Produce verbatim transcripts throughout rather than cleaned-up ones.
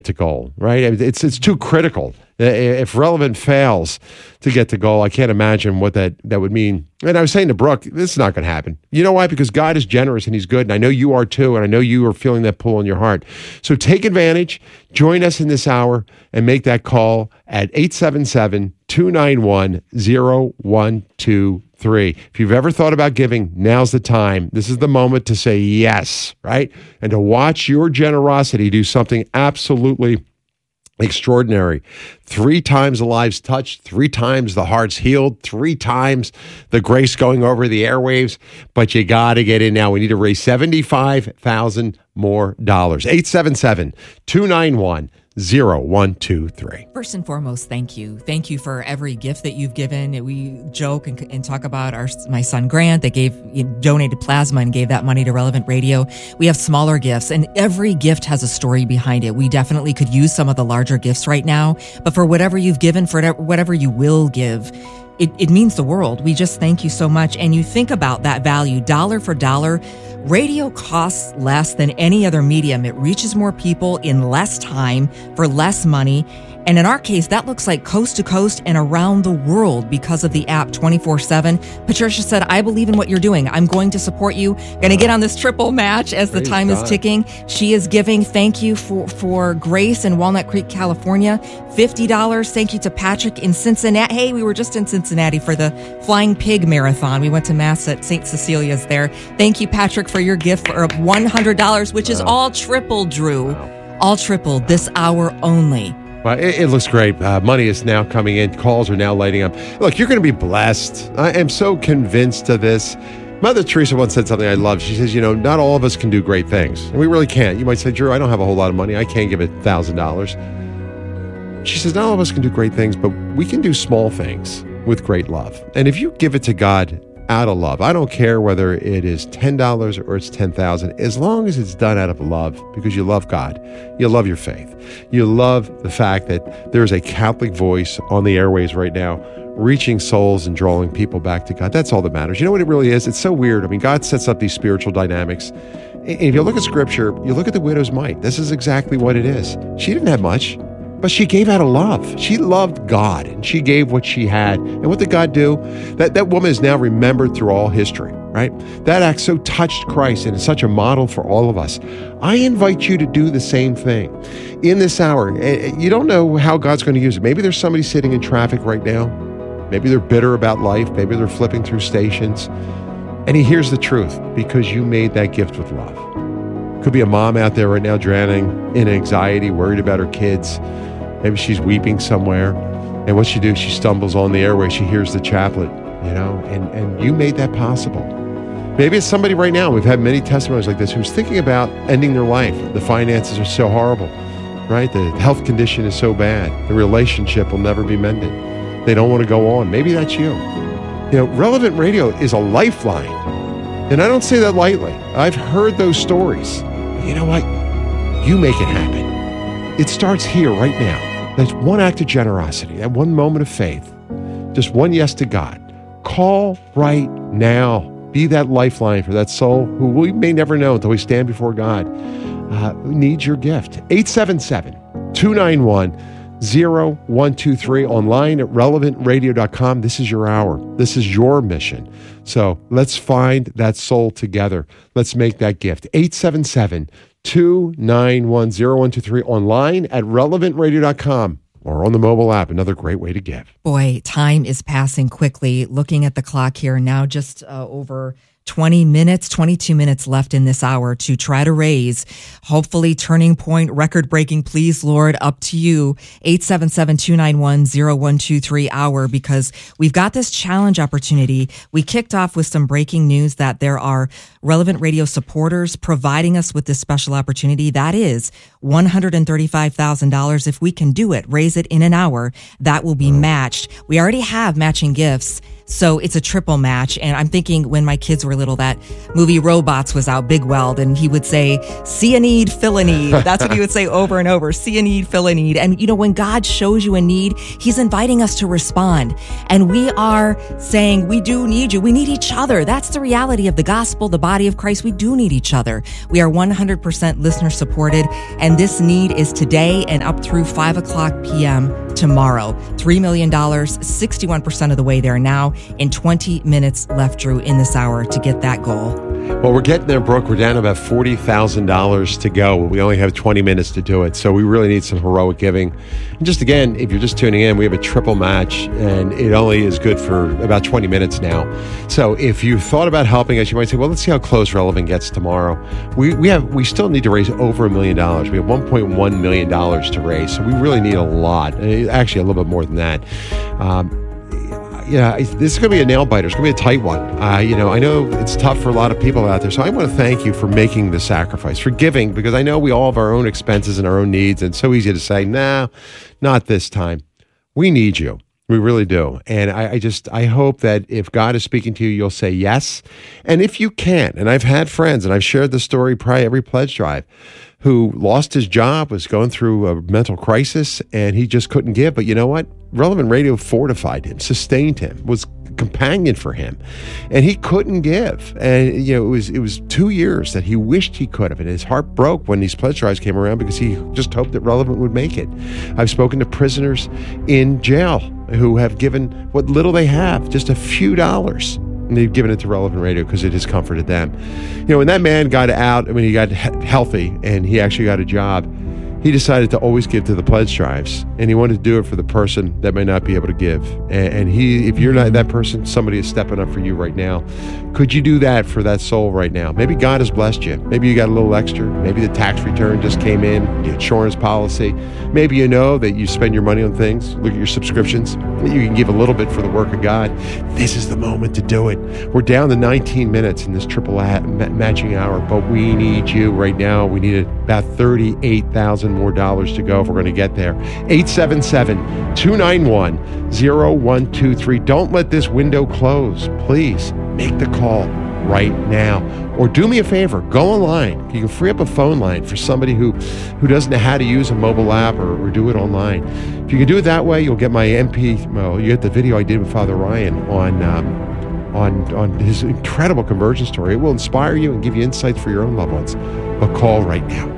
to goal, right? It's it's too critical. If Relevant fails to get to goal, I can't imagine what that, that would mean. And I was saying to Brooke, this is not going to happen. You know why? Because God is generous and he's good. And I know you are too. And I know you are feeling that pull in your heart. So take advantage. Join us in this hour and make that call at eight seven seven, two nine one, zero one two three. If you've ever thought about giving, now's the time. This is the moment to say yes, right? And to watch your generosity do something absolutely extraordinary. Three times the lives touched, three times the hearts healed, three times the grace going over the airwaves. But you got to get in now. We need to raise seventy-five thousand dollars more dollars. eight seven seven, two nine one, zero one two three. First and foremost, thank you. Thank you for every gift that you've given. We joke and, and talk about our my son Grant that gave you know, donated plasma and gave that money to Relevant Radio. We have smaller gifts, and every gift has a story behind it. We definitely could use some of the larger gifts right now, but for whatever you've given, for whatever you will give, it, it means the world. We just thank you so much. And you think about that value, dollar for dollar. Radio costs less than any other medium. It reaches more people in less time for less money. And in our case, that looks like coast to coast and around the world because of the app twenty-four seven. Patricia said, I believe in what you're doing. I'm going to support you. Going to get on this triple match as the time is ticking. She is giving. Thank you for, for Grace in Walnut Creek, California. fifty dollars. Thank you to Patrick in Cincinnati. Hey, we were just in Cincinnati for the Flying Pig Marathon. We went to Mass at Saint Cecilia's there. Thank you, Patrick, for your gift of one hundred dollars, which wow. is all triple, Drew. Wow. All triple this hour only. Well, it, it looks great. Uh, money is now coming in. Calls are now lighting up. Look, you're going to be blessed. I am so convinced of this. Mother Teresa once said something I love. She says, you know, not all of us can do great things. And we really can't. You might say, Drew, I don't have a whole lot of money. I can't give it one thousand dollars. She says, not all of us can do great things, but we can do small things with great love. And if you give it to God out of love, I don't care whether it is ten dollars or it's ten thousand dollars, as long as it's done out of love, because you love God, you love your faith, you love the fact that there's a Catholic voice on the airways right now, reaching souls and drawing people back to God. That's all that matters. You know what it really is? It's so weird. I mean, God sets up these spiritual dynamics. And if you look at Scripture, you look at the widow's mite. This is exactly what it is. She didn't have much, but she gave out of love. She loved God, and she gave what she had. And what did God do? That, that woman is now remembered through all history, right? That act so touched Christ, and it's such a model for all of us. I invite you to do the same thing. In this hour, you don't know how God's going to use it. Maybe there's somebody sitting in traffic right now. Maybe they're bitter about life. Maybe they're flipping through stations. And he hears the truth because you made that gift with love. Could be a mom out there right now drowning in anxiety, worried about her kids. Maybe she's weeping somewhere. And what she do, she stumbles on the airway. She hears the chaplet, you know, and, and you made that possible. Maybe it's somebody right now. We've had many testimonies like this who's thinking about ending their life. The finances are so horrible, right? The health condition is so bad. The relationship will never be mended. They don't want to go on. Maybe that's you. You know, Relevant Radio is a lifeline. And I don't say that lightly. I've heard those stories. But you know what? You make it happen. It starts here right now. That's one act of generosity, that one moment of faith, just one yes to God. Call right now. Be that lifeline for that soul who we may never know until we stand before God, uh, who needs your gift. eight seven seven, two nine one, zero one two three, online at relevant radio dot com. This is your hour. This is your mission. So let's find that soul together. Let's make that gift. eight seven seven, two nine one, zero one two three, online at relevant radio dot com or on the mobile app. Another great way to give. Boy, time is passing quickly. Looking at the clock here now, just uh, over twenty minutes, twenty-two minutes left in this hour to try to raise, hopefully turning point, record breaking, please, Lord, up to you. eight seven seven, two nine one, zero one two three hour, because we've got this challenge opportunity. We kicked off with some breaking news that there are Relevant Radio supporters providing us with this special opportunity. That is one hundred thirty-five thousand dollars. If we can do it, raise it in an hour, that will be matched. We already have matching gifts. So it's a triple match. And I'm thinking when my kids were little, that movie Robots was out, Big Weld, and he would say, see a need, fill a need. That's what he would say over and over. See a need, fill a need. And you know, when God shows you a need, he's inviting us to respond. And we are saying, we do need you. We need each other. That's the reality of the gospel, the body of Christ. We do need each other. We are one hundred percent listener supported. And And this need is today and up through five o'clock p.m. tomorrow. three million dollars, sixty-one percent of the way there now, and twenty minutes left, Drew, in this hour to get that goal. Well, we're getting there, Brooke. We're down to about forty thousand dollars to go. We only have twenty minutes to do it, so we really need some heroic giving. And just again, if you're just tuning in, we have a triple match, and it only is good for about twenty minutes now. So if you thought about helping us, you might say, well, let's see how close Relevant gets tomorrow. We we have we still need to raise over a million dollars. We have one point one million dollars to raise, so we really need a lot. Actually, a little bit more than that. Um, Yeah, this is going to be a nail biter. It's going to be a tight one. Uh, you know, I know it's tough for a lot of people out there, so I want to thank you for making the sacrifice, for giving, because I know we all have our own expenses and our own needs, and it's so easy to say, nah, not this time. We need you. We really do. And I, I just, I hope that if God is speaking to you, you'll say yes. And if you can't, and I've had friends, and I've shared the story probably every pledge drive, who lost his job, was going through a mental crisis, and he just couldn't give. But you know what? Relevant Radio fortified him, sustained him, was a companion for him, and he couldn't give. And you know, it was it was two years that he wished he could have, and his heart broke when these pledge drives came around because he just hoped that Relevant would make it. I've spoken to prisoners in jail who have given what little they have, just a few dollars. And they've given it to Relevant Radio because it has comforted them. You know, when that man got out, I mean, he got he- healthy and he actually got a job, he decided to always give to the pledge drives, and he wanted to do it for the person that may not be able to give. And, and he, if you're not that person, somebody is stepping up for you right now. Could you do that for that soul right now? Maybe God has blessed you. Maybe you got a little extra. Maybe the tax return just came in, the insurance policy. Maybe you know that you spend your money on things. Look at your subscriptions. You can give a little bit for the work of God. This is the moment to do it. We're down to nineteen minutes in this triple a- matching hour, but we need you right now. We need about thirty-eight thousand more dollars to go if we're going to get there. eight seven seven, two nine one, zero one two three. Don't let this window close. Please make the call right now. Or do me a favor, go online. You can free up a phone line for somebody who, who doesn't know how to use a mobile app or, or do it online. If you can do it that way, you'll get my M P, well, you get the video I did with Father Ryan on um, on on his incredible conversion story. It will inspire you and give you insights for your own loved ones. But call right now.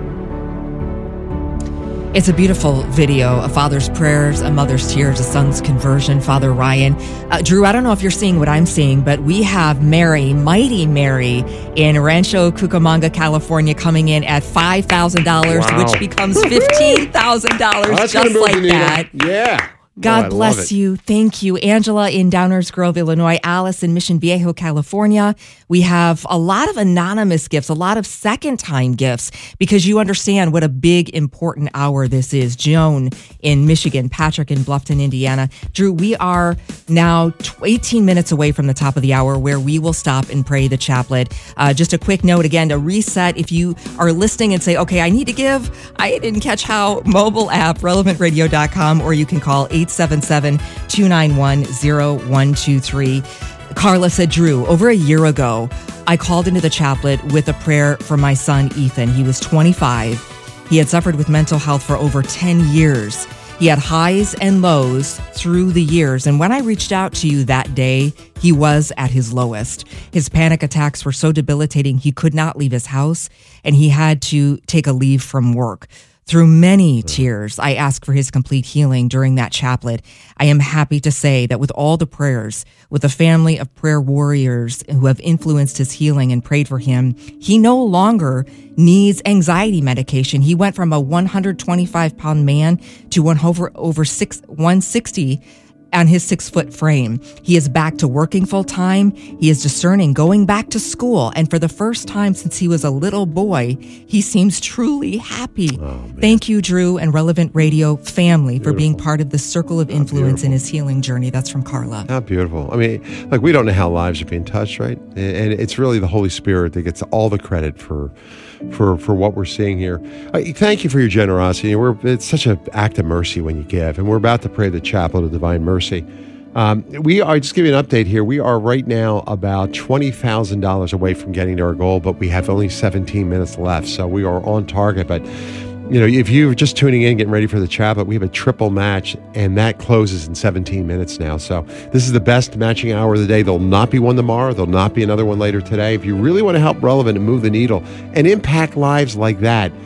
It's a beautiful video, a father's prayers, a mother's tears, a son's conversion, Father Ryan. Uh, Drew, I don't know if you're seeing what I'm seeing, but we have Mary, mighty Mary, in Rancho Cucamonga, California, coming in at five thousand dollars, Wow. which becomes fifteen thousand dollars That's just gonna move like the needle. that. Yeah. God Oh, I bless love it. you. Thank you. Angela in Downers Grove, Illinois. Alice in Mission Viejo, California. We have a lot of anonymous gifts, a lot of second-time gifts, because you understand what a big, important hour this is. Joan in Michigan, Patrick in Bluffton, Indiana. Drew, we are now eighteen minutes away from the top of the hour where we will stop and pray the chaplet. Uh, just a quick note, again, to reset. If you are listening and say, okay, I need to give, I didn't catch how, mobile app, relevant radio dot com, or you can call eight seven seven, two nine one, zero one two three. Carla said, Drew, over a year ago, I called into the chaplet with a prayer for my son, Ethan. He was twenty-five. He had suffered with mental health for over ten years. He had highs and lows through the years. And when I reached out to you that day, he was at his lowest. His panic attacks were so debilitating, he could not leave his house, and he had to take a leave from work. Through many tears, I asked for his complete healing during that chaplet. I am happy to say that with all the prayers, with a family of prayer warriors who have influenced his healing and prayed for him, he no longer needs anxiety medication. He went from a one hundred twenty-five pound man to one over, over six, one sixty on his six foot frame. He is back to working full time. He is discerning, going back to school. And for the first time since he was a little boy, he seems truly happy. Oh, thank you, Drew and Relevant Radio family, beautiful. For being part of the circle of influence oh, in his healing journey. That's from Carla. How beautiful. I mean, like, we don't know how lives are being touched, right? And it's really the Holy Spirit that gets all the credit for for for what we're seeing here. Thank you for your generosity. We're, it's such an act of mercy when you give. And we're about to pray the chaplet of divine mercy. Um, we are, just give you an update here. We are right now about twenty thousand dollars away from getting to our goal, but we have only seventeen minutes left. So we are on target. But, you know, if you're just tuning in, getting ready for the chaplet, we have a triple match, and that closes in seventeen minutes now. So this is the best matching hour of the day. There'll not be one tomorrow. There'll not be another one later today. If you really want to help Relevant and move the needle and impact lives like that,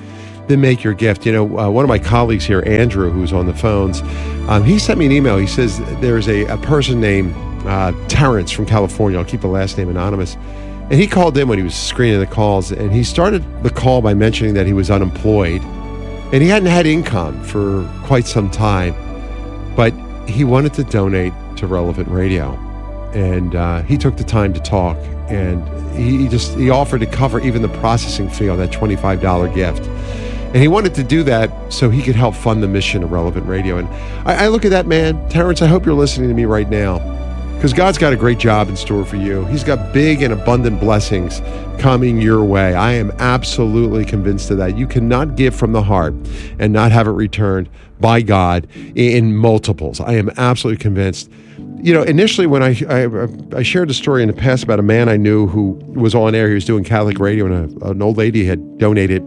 then make your gift. You know, uh, one of my colleagues here, Andrew, who's on the phones, um, he sent me an email. He says there's a, a person named uh, Terrence from California. I'll keep the last name anonymous. And he called in when he was screening the calls, and he started the call by mentioning that he was unemployed, and he hadn't had income for quite some time, but he wanted to donate to Relevant Radio. And uh, he took the time to talk, and he, he just he offered to cover even the processing fee on that twenty-five dollars gift. And he wanted to do that so he could help fund the mission of Relevant Radio. And I, I look at that man, Terrence, I hope you're listening to me right now, because God's got a great job in store for you. He's got big and abundant blessings coming your way. I am absolutely convinced of that. You cannot give from the heart and not have it returned by God in multiples. I am absolutely convinced. You know, initially when I, I I shared a story in the past about a man I knew who was on air, he was doing Catholic radio, and a, an old lady had donated.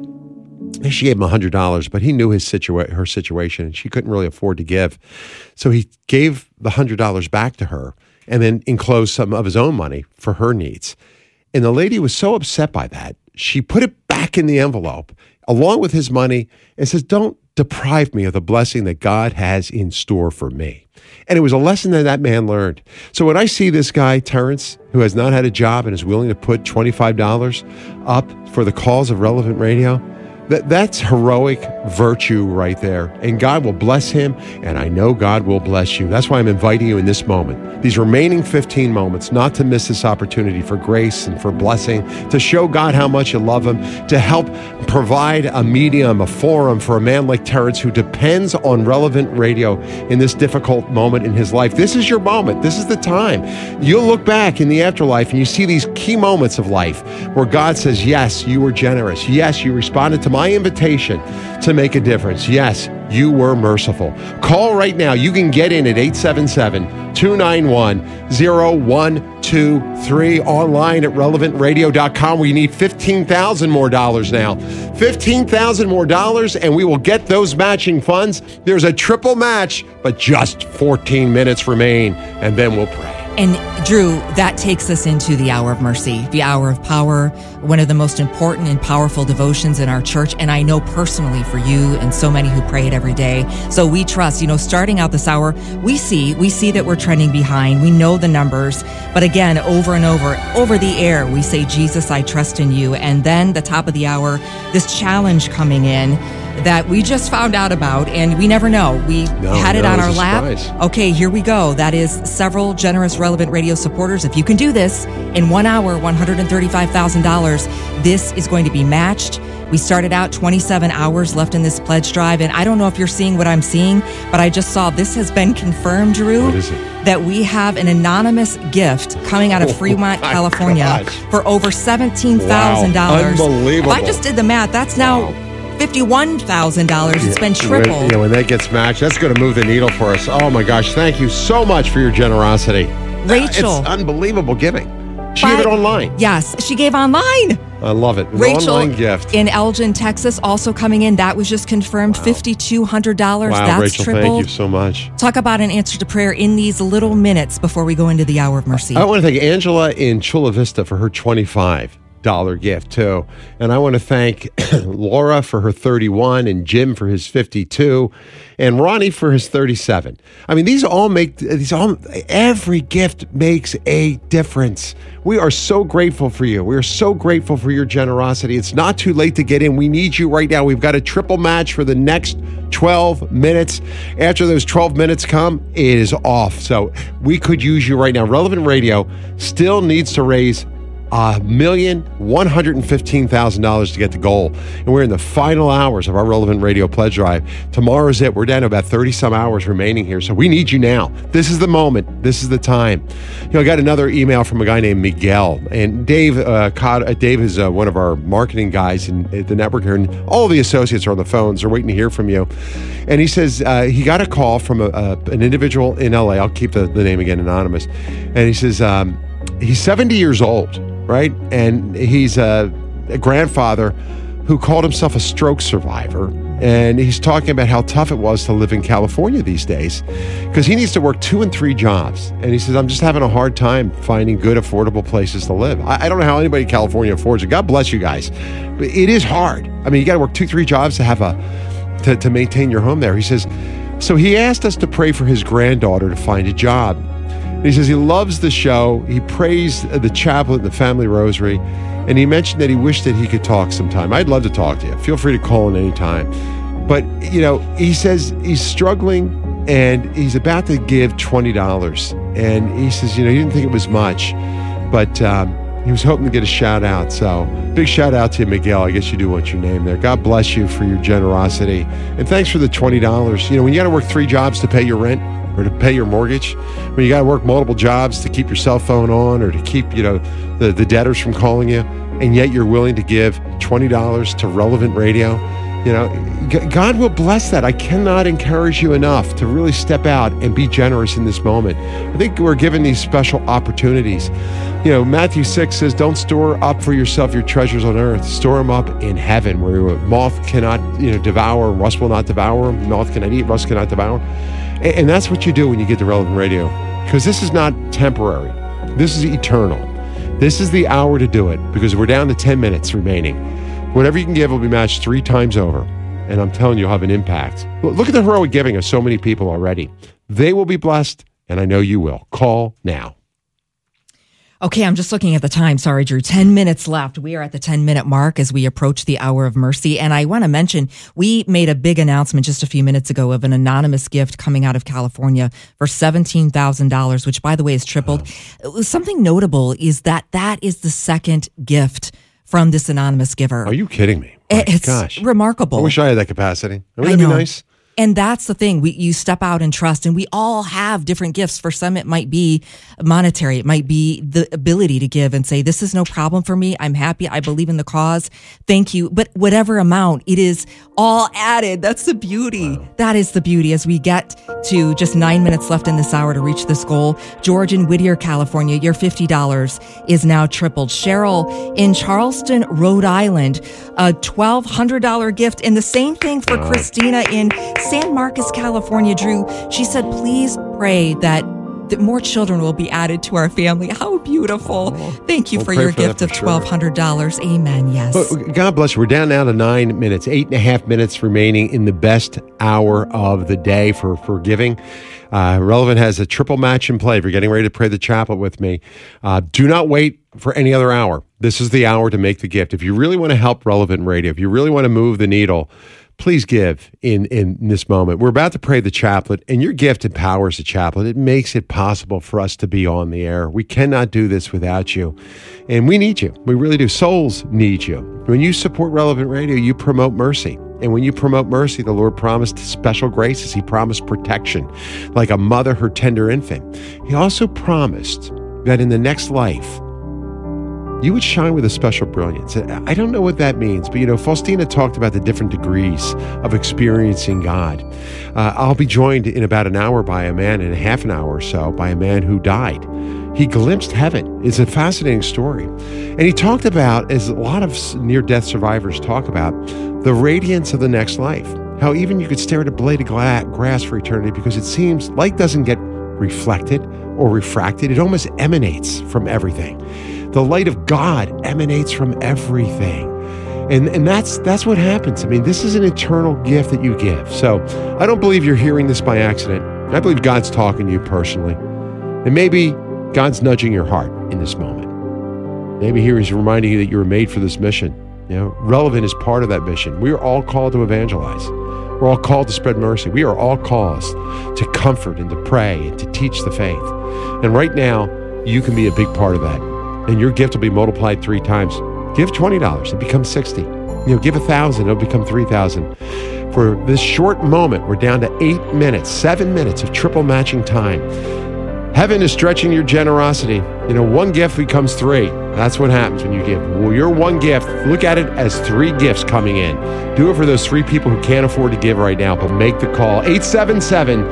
She gave him one hundred dollars, but he knew his situa- her situation, and she couldn't really afford to give. So he gave the one hundred dollars back to her and then enclosed some of his own money for her needs. And the lady was so upset by that, she put it back in the envelope along with his money and says, don't deprive me of the blessing that God has in store for me. And it was a lesson that that man learned. So when I see this guy, Terrence, who has not had a job and is willing to put twenty-five dollars up for the cause of Relevant Radio, that that's heroic virtue right there. And God will bless him, and I know God will bless you. That's why I'm inviting you in this moment, these remaining fifteen moments, not to miss this opportunity for grace and for blessing, to show God how much you love him, to help provide a medium, a forum for a man like Terrence who depends on Relevant Radio in this difficult moment in his life. This is your moment. This is the time. You'll look back in the afterlife and you see these key moments of life where God says, yes, you were generous. Yes, you responded to my invitation to make a difference. Yes, you were merciful. Call right now. You can get in at eight seven seven, two nine one, zero one two three, online at relevant radio dot com. We need fifteen thousand more dollars now. fifteen thousand more dollars, and we will get those matching funds. There's a triple match, but just fourteen minutes remain, and then we'll pray. And Drew, that takes us into the hour of mercy, the hour of power, one of the most important and powerful devotions in our church. And I know personally for you and so many who pray it every day. So we trust, you know, starting out this hour, we see, we see that we're trending behind. We know the numbers. But again, over and over, over the air, we say, Jesus, I trust in you. And then the top of the hour, this challenge coming in that we just found out about, and we never know. We no, had it no, on it our was a lap. surprise. Okay, here we go. That is several generous Relevant Radio supporters. If you can do this in one hour, one hundred thirty-five thousand dollars, this is going to be matched. We started out twenty-seven hours left in this pledge drive, and I don't know if you're seeing what I'm seeing, but I just saw this has been confirmed, Drew. What is it? That we have an anonymous gift coming out of Fremont, oh California gosh. for over seventeen thousand dollars. Wow, unbelievable. If I just did the math, that's now Wow. fifty-one thousand dollars. It's been tripled. When, yeah, when that gets matched, that's going to move the needle for us. Oh my gosh, thank you so much for your generosity. Rachel. It's unbelievable giving. She Five- gave it online. Yes, she gave online. I love it. An Rachel online gift. in Elgin, Texas, also coming in. That was just confirmed. Wow. five thousand two hundred dollars. Wow, That's Rachel, tripled. thank you so much. Talk about an answer to prayer in these little minutes before we go into the hour of mercy. I want to thank Angela in Chula Vista for her twenty-five dollars gift too. And I want to thank Laura for her thirty-one, and Jim for his fifty-two, and Ronnie for his thirty-seven. I mean, these all make, these all, every gift makes a difference. We are so grateful for you. We are so grateful for your generosity. It's not too late to get in. We need you right now. We've got a triple match for the next twelve minutes. After those twelve minutes come, it is off. So we could use you right now. Relevant Radio still needs to raise a million one hundred fifteen thousand dollars to get the goal, and we're in the final hours of our Relevant Radio pledge drive. Tomorrow's it. We're down to about thirty some hours remaining here, so we need you now. This is the moment. This is the time. You know, I got another email from a guy named Miguel, and Dave. Uh, Cod- uh, Dave is uh, one of our marketing guys in at the network here, and all the associates are on the phones. They're waiting to hear from you. And he says uh, he got a call from a, a, an individual in L A. I'll keep the, the name again anonymous. And he says um, he's seventy years old. Right? And he's a, a grandfather who called himself a stroke survivor. And he's talking about how tough it was to live in California these days because he needs to work two and three jobs. And he says, I'm just having a hard time finding good, affordable places to live. I, I don't know how anybody in California affords it. God bless you guys. But it is hard. I mean, you got to work two, three jobs to have a, to, to maintain your home there. He says, so he asked us to pray for his granddaughter to find a job. And he says he loves the show. He prays the chaplain, the family rosary. And he mentioned that he wished that he could talk sometime. I'd love to talk to you. Feel free to call in anytime. But, you know, he says he's struggling and he's about to give twenty dollars. And he says, you know, he didn't think it was much, but um, he was hoping to get a shout out. So big shout out to you, Miguel. I guess you do want your name there. God bless you for your generosity. And thanks for the twenty dollars. You know, when you got to work three jobs to pay your rent, or to pay your mortgage, when you got to work multiple jobs to keep your cell phone on or to keep, you know, the, the debtors from calling you, and yet you're willing to give twenty dollars to Relevant Radio, you know, G- God will bless that. I cannot encourage you enough to really step out and be generous in this moment. I think we're given these special opportunities. You know, Matthew six says, don't store up for yourself your treasures on earth. Store them up in heaven where moth cannot, you know, devour, rust will not devour them. Moth cannot eat, rust cannot devour. And that's what you do when you get to Relevant Radio, because this is not temporary. This is eternal. This is the hour to do it, because we're down to ten minutes remaining. Whatever you can give will be matched three times over. And I'm telling you, you'll have an impact. Look at the heroic giving of so many people already. They will be blessed, and I know you will. Call now. Okay, I'm just looking at the time. Sorry, Drew. ten minutes left. We are at the ten minute mark as we approach the hour of mercy. And I want to mention, we made a big announcement just a few minutes ago of an anonymous gift coming out of California for seventeen thousand dollars, which, by the way, is tripled. Wow. Something notable is that that is the second gift from this anonymous giver. Are you kidding me? My it's gosh. remarkable. I wish I had that capacity. Wouldn't I that know. be nice? And that's the thing. We, you step out and trust, and we all have different gifts. For some, it might be monetary. It might be the ability to give and say, this is no problem for me. I'm happy. I believe in the cause. Thank you. But whatever amount, it is all added. That's the beauty. Wow. That is the beauty as we get to just nine minutes left in this hour to reach this goal. George in Whittier, California, your fifty dollars is now tripled. Cheryl in Charleston, Rhode Island, a twelve hundred dollars gift. And the same thing for wow. Christina in San Marcos, California. Drew, she said, please pray that, that more children will be added to our family. How beautiful. Oh, Thank you we'll for your for gift of twelve hundred dollars. Sure. Amen. Yes. Well, God bless you. We're down now to nine minutes, eight and a half minutes remaining in the best hour of the day for, for giving. Uh, Relevant has a triple match in play. If you're getting ready to pray the chaplet with me, uh, do not wait for any other hour. This is the hour to make the gift. If you really want to help Relevant Radio, if you really want to move the needle, please give in, in this moment. We're about to pray the chaplet, and your gift empowers the chaplet. It makes it possible for us to be on the air. We cannot do this without you, and we need you. We really do. Souls need you. When you support Relevant Radio, you promote mercy. And when you promote mercy, the Lord promised special graces. He promised protection, like a mother her tender infant. He also promised that in the next life, you would shine with a special brilliance. I don't know what that means, but, you know, Faustina talked about the different degrees of experiencing God. Uh, I'll be joined in about an hour by a man, in a half an hour or so, by a man who died. He glimpsed heaven. It's a fascinating story. And he talked about, as a lot of near-death survivors talk about, the radiance of the next life. How even you could stare at a blade of gla- grass for eternity because it seems light doesn't get reflected or refracted. It almost emanates from everything. The light of God emanates from everything. And and that's that's what happens. I mean, this is an eternal gift that you give. So I don't believe you're hearing this by accident. I believe God's talking to you personally. And maybe God's nudging your heart in this moment. Maybe here He's reminding you that you were made for this mission. You know, Relevant is part of that mission. We are all called to evangelize. We're all called to spread mercy. We are all called to comfort and to pray and to teach the faith. And right now, you can be a big part of that. And your gift will be multiplied three times. Give twenty dollars, it becomes sixty. You know, give one thousand, it'll become three thousand. For this short moment, we're down to eight minutes, seven minutes of triple matching time. Heaven is stretching your generosity. You know, one gift becomes three. That's what happens when you give. Well, your one gift, look at it as three gifts coming in. Do it for those three people who can't afford to give right now, but make the call. eight seven seven,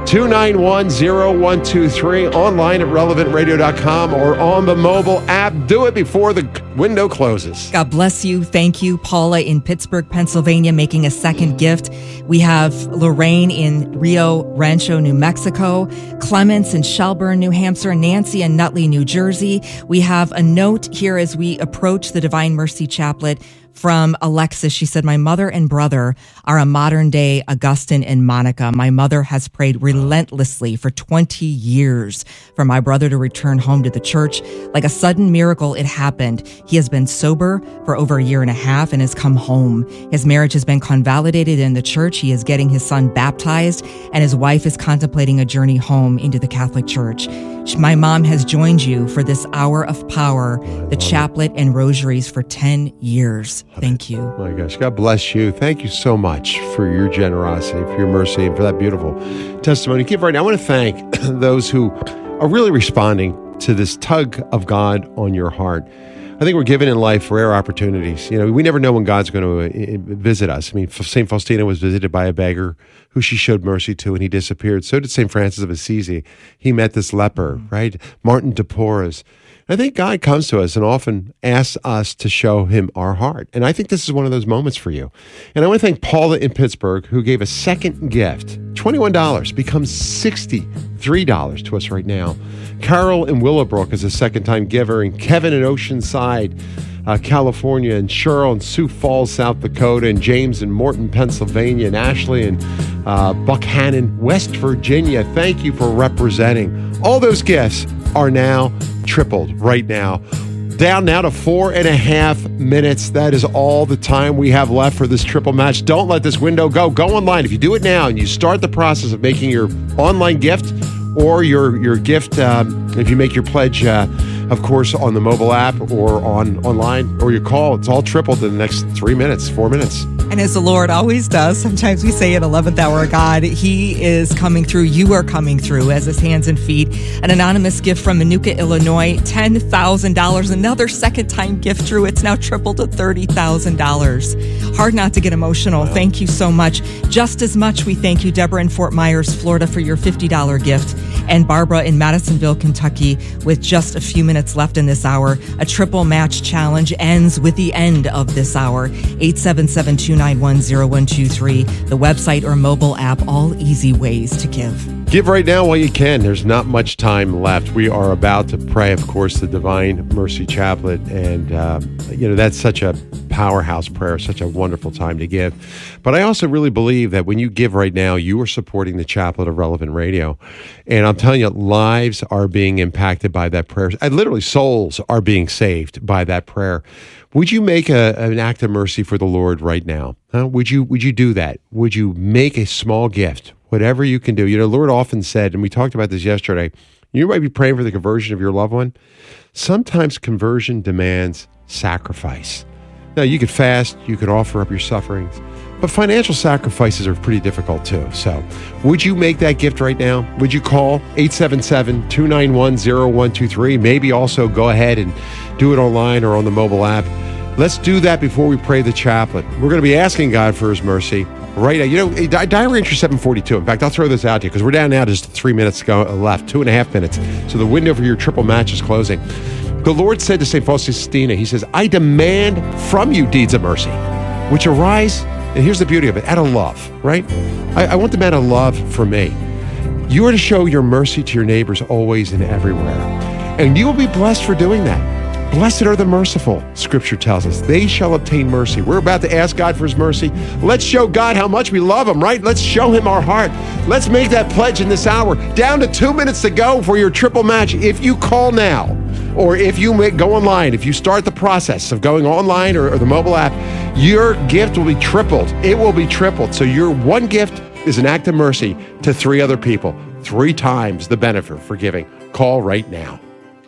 two nine one, zero one two three, online at relevant radio dot com or on the mobile app. Do it before the window closes. God bless you. Thank you. Paula in Pittsburgh, Pennsylvania, making a second gift. We have Lorraine in Rio Rancho, New Mexico, Clements in Shelburne, New Hampshire, Nancy in Nutley, New Jersey. We have a note here as we approach the Divine Mercy Chaplet from Alexis. She said, my mother and brother are a modern day Augustine and Monica. My mother has prayed relentlessly for twenty years for my brother to return home to the church. Like a sudden miracle, it happened. He has been sober for over a year and a half and has come home. His marriage has been convalidated in the church. He is getting his son baptized, and his wife is contemplating a journey home into the Catholic Church. My mom has joined you for this hour of power, the chaplet and rosaries for ten years. Thank you. My gosh, God bless you. Thank you so much for your generosity, for your mercy, and for that beautiful testimony. Give right now. I want to thank those who are really responding to this tug of God on your heart. I think we're given in life rare opportunities. You know, we never know when God's going to visit us. I mean, Saint Faustina was visited by a beggar who she showed mercy to, and he disappeared. So did Saint Francis of Assisi. He met this leper, right? Martin de Porres. I think God comes to us and often asks us to show him our heart. And I think this is one of those moments for you. And I want to thank Paula in Pittsburgh, who gave a second gift. twenty-one dollars becomes sixty-three dollars to us right now. Carol in Willowbrook is a second-time giver. And Kevin in Oceanside, uh, California. And Cheryl in Sioux Falls, South Dakota. And James in Morton, Pennsylvania. And Ashley in uh, Buckhannon, West Virginia. Thank you for representing. All those gifts are now tripled right now. Down now to four and a half minutes. That is all the time we have left for this triple match. Don't let this window go. Go online. If you do it now and you start the process of making your online gift or your your gift, um, if you make your pledge, uh, of course, on the mobile app or on online or your call, it's all tripled in the next three minutes, four minutes. And as the Lord always does, sometimes we say at eleventh hour, God, he is coming through. You are coming through as his hands and feet. An anonymous gift from Manuka, Illinois, ten thousand dollars. Another second time gift, Drew. It's now tripled to thirty thousand dollars. Hard not to get emotional. Wow. Thank you so much. Just as much, we thank you, Deborah in Fort Myers, Florida, for your fifty dollars gift. And Barbara in Madisonville, Kentucky, with just a few minutes left in this hour. A triple match challenge ends with the end of this hour. eight seven seven, two nine one, zero one two three. The website or mobile app, all easy ways to give. Give right now while you can. There's not much time left. We are about to pray, of course, the Divine Mercy Chaplet. And, um, you know, that's such a powerhouse prayer, such a wonderful time to give. But I also really believe that when you give right now, you are supporting the Chaplet of Relevant Radio. And I'm telling you, lives are being impacted by that prayer. And literally, souls are being saved by that prayer. Would you make a, an act of mercy for the Lord right now? Huh? Would you, would you do that? Would you make a small gift? Whatever you can do. You know, the Lord often said, and we talked about this yesterday, you might be praying for the conversion of your loved one. Sometimes conversion demands sacrifice. Now, you could fast, you could offer up your sufferings, but financial sacrifices are pretty difficult too. So would you make that gift right now? Would you call eight seven seven, two nine one, zero one two three? Maybe also go ahead and do it online or on the mobile app. Let's do that before we pray the chaplet. We're going to be asking God for his mercy right now. You know, diary entry seven forty-two. In fact, I'll throw this out to you because we're down now to just three minutes go left, two and a half minutes. So the window for your triple match is closing. The Lord said to Saint Faustina, he says, I demand from you deeds of mercy, which arise, and here's the beauty of it, out of love, right? I, I want them out of love for me. You are to show your mercy to your neighbors always and everywhere. And you will be blessed for doing that. Blessed are the merciful, Scripture tells us. They shall obtain mercy. We're about to ask God for his mercy. Let's show God how much we love him, right? Let's show him our heart. Let's make that pledge in this hour. Down to two minutes to go for your triple match. If you call now, or if you make, go online, if you start the process of going online or, or the mobile app, your gift will be tripled. It will be tripled. So your one gift is an act of mercy to three other people. Three times the benefit for giving. Call right now.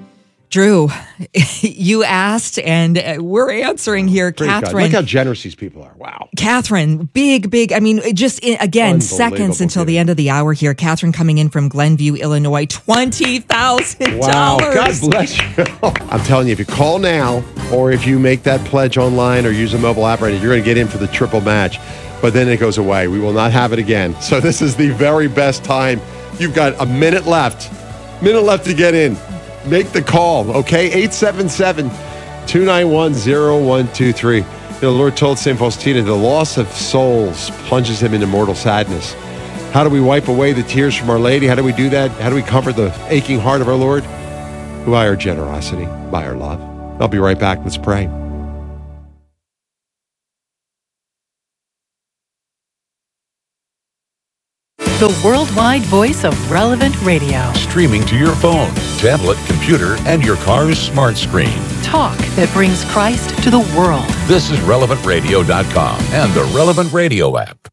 Drew, you asked, and we're answering here. Great Catherine. God. Look how generous these people are. Wow. Catherine, big, big. I mean, just in, again, seconds until the end of the hour here. Catherine coming in from Glenview, Illinois, twenty thousand dollars. Wow. God bless you. I'm telling you, if you call now, or if you make that pledge online or use a mobile app right now, you're going to get in for the triple match. But then it goes away. We will not have it again. So this is the very best time You've got a minute left. Minute left to get in. Make the call, okay? eight seven seven, two nine one, zero one two three. You know, the Lord told Saint Faustina, the loss of souls plunges him into mortal sadness. How do we wipe away the tears from Our Lady? How do we do that? How do we comfort the aching heart of our Lord? By our generosity, by our love. I'll be right back. Let's pray. The worldwide voice of Relevant Radio. Streaming to your phone, tablet, computer, and your car's smart screen. Talk that brings Christ to the world. This is relevant radio dot com and the Relevant Radio app.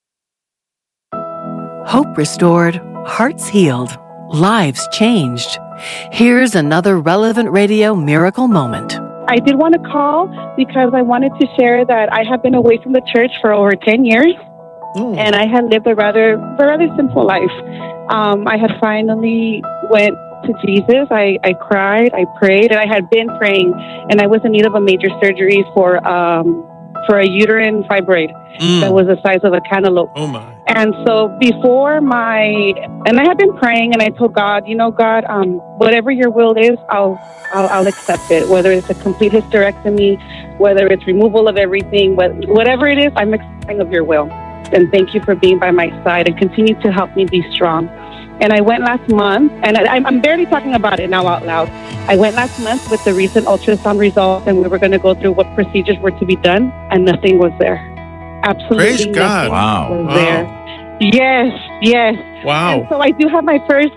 Hope restored, hearts healed, lives changed. Here's another Relevant Radio miracle moment. I did want to call because I wanted to share that I have been away from the church for over ten years. Mm. And I had lived a rather, a rather simple life. Um, I had finally went to Jesus. I, I cried, I prayed, and I had been praying, and I was in need of a major surgery for um, for a uterine fibroid mm. that was the size of a cantaloupe. Oh my! And so before my, and I had been praying, and I told God, you know, God, um, whatever your will is, I'll, I'll, I'll accept it. Whether it's a complete hysterectomy, whether it's removal of everything, whatever it is, I'm accepting of your will. And thank you for being by my side and continue to help me be strong. And I went last month, and I, I'm barely talking about it now out loud. I went last month with the recent ultrasound results, and we were going to go through what procedures were to be done, and nothing was there. Absolutely Praise nothing God. Wow. was Wow. there. Yes, yes. Wow. And so I do have my first,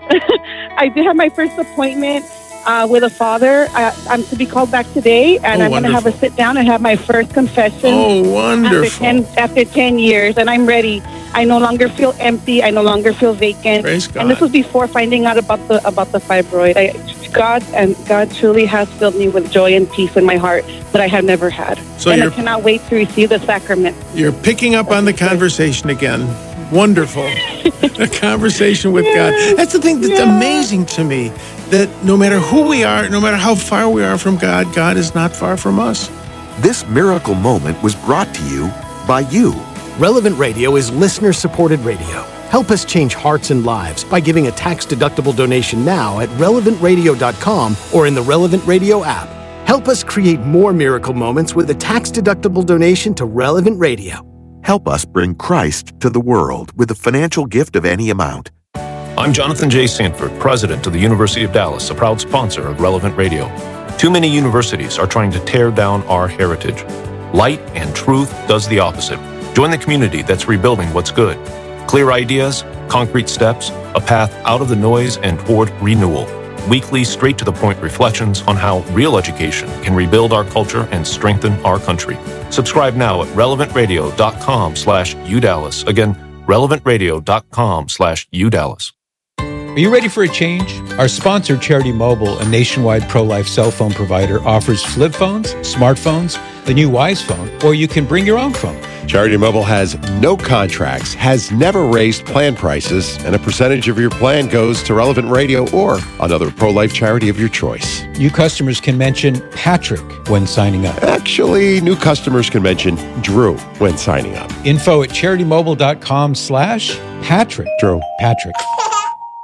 I do have my first appointment uh, with a father. I, I'm to be called back today, and Oh, I'm going to have a sit down and have my first confession. Oh, wonderful. After ten, after ten years, and I'm ready. I no longer feel empty. I no longer feel vacant. Praise God. And this was before finding out about the about the fibroid. I, God and God truly has filled me with joy and peace in my heart that I have never had. So and I you're- cannot wait to receive the sacrament. You're picking up on the conversation again. Wonderful. A conversation with God. That's the thing that's Yeah. amazing to me, that no matter who we are, no matter how far we are from God, God is not far from us. This miracle moment was brought to you by you. Relevant Radio is listener-supported radio. Help us change hearts and lives by giving a tax-deductible donation now at relevant radio dot com or in the Relevant Radio app. Help us create more miracle moments with a tax-deductible donation to Relevant Radio. Help us bring Christ to the world with a financial gift of any amount. I'm Jonathan J. Sanford, president of the University of Dallas, a proud sponsor of Relevant Radio. Too many universities are trying to tear down our heritage. Light and truth does the opposite. Join the community that's rebuilding what's good. Clear ideas, concrete steps, a path out of the noise and toward renewal. Weekly, straight-to-the-point reflections on how real education can rebuild our culture and strengthen our country. Subscribe now at relevant radio dot com slash U Dallas. Again, relevant radio dot com slash U Dallas. Are you ready for a change? Our sponsor, Charity Mobile, a nationwide pro-life cell phone provider, offers flip phones, smartphones, the new Wise phone, or you can bring your own phone. Charity Mobile has no contracts, has never raised plan prices, and a percentage of your plan goes to Relevant Radio or another pro-life charity of your choice. New customers can mention Patrick when signing up. Actually, new customers can mention Drew when signing up. Info at charity mobile dot com slash Patrick. Drew. Patrick.